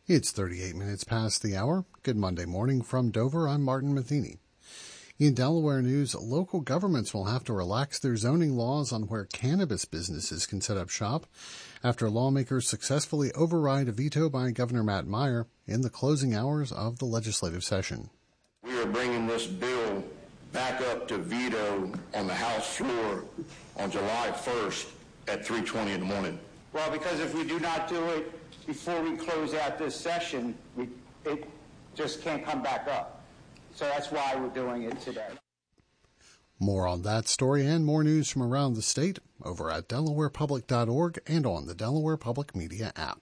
It's 38 minutes past the hour. Good Monday morning from Dover. I'm Martin Matheny. In Delaware news, local governments will have to relax their zoning laws on where cannabis businesses can set up shop after lawmakers successfully override a veto by Governor Matt Meyer in the closing hours of the legislative session. We are bringing this bill back up to veto on the House floor on July 1st at 3:20 in the morning. Well, because if we do not do it before we close out this session, it just can't come back up. So that's why we're doing it today. More on that story and more news from around the state over at DelawarePublic.org and on the Delaware Public Media app.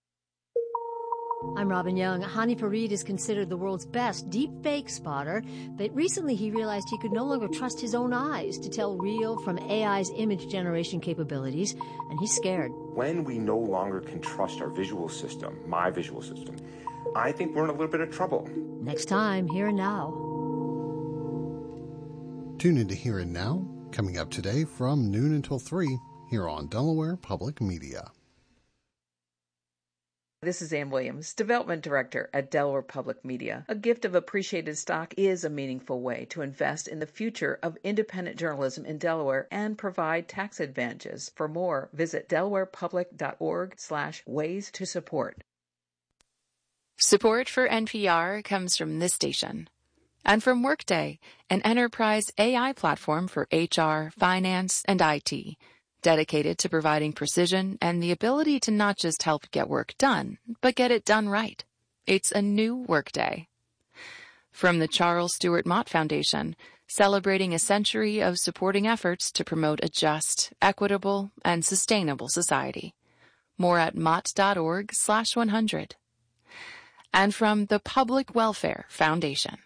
I'm Robin Young. Hani Farid is considered the world's best deepfake spotter, but recently he realized he could no longer trust his own eyes to tell real from AI's image generation capabilities, and he's scared. When we no longer can trust our visual system, my visual system, I think we're in a little bit of trouble. Next time, Here and Now. Tune into Here and Now, coming up today from noon until 3 here on Delaware Public Media. This is Ann Williams, Development Director at Delaware Public Media. A gift of appreciated stock is a meaningful way to invest in the future of independent journalism in Delaware and provide tax advantages. For more, visit delawarepublic.org/ways to support. Support for NPR comes from this station and from Workday, an enterprise AI platform for HR, finance, and IT. Dedicated to providing precision and the ability to not just help get work done, but get it done right. It's a new Workday. From the Charles Stewart Mott Foundation, celebrating a century of supporting efforts to promote a just, equitable, and sustainable society. More at mott.org/100. And from the Public Welfare Foundation.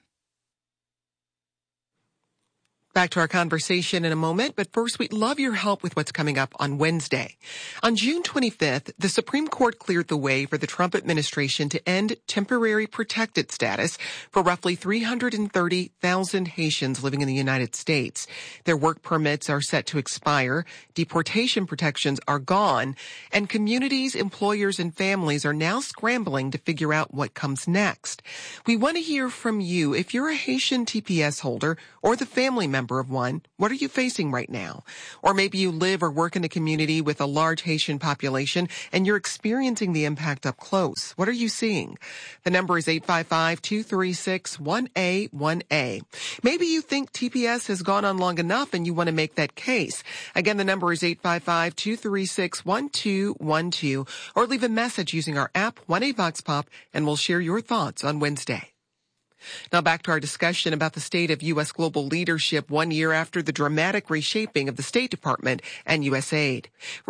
Back to our conversation in a moment, but first we'd love your help with what's coming up on Wednesday. On June 25th, the Supreme Court cleared the way for the Trump administration to end temporary protected status for roughly 330,000 Haitians living in the United States. Their work permits are set to expire, deportation protections are gone, and communities, employers, and families are now scrambling to figure out what comes next. We want to hear from you. If you're a Haitian TPS holder or the family member of one, what are you facing right now? Or maybe you live or work in a community with a large Haitian population and you're experiencing the impact up close. What are you seeing? The number is 855-236-1A1A. Maybe you think TPS has gone on long enough and you want to make that case. Again, the number is 855-236-1212, or leave a message using our app, 1A Vox Pop, and we'll share your thoughts on Wednesday. Now back to our discussion about the state of U.S. global leadership 1 year after the dramatic reshaping of the State Department and USAID.